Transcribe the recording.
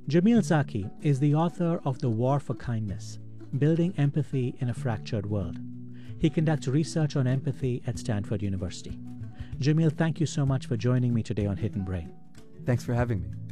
Jamil Zaki is the author of The War for Kindness: Building Empathy in a Fractured World. He conducts research on empathy at Stanford University. Jamil, thank you so much for joining me today on Hidden Brain. Thanks for having me.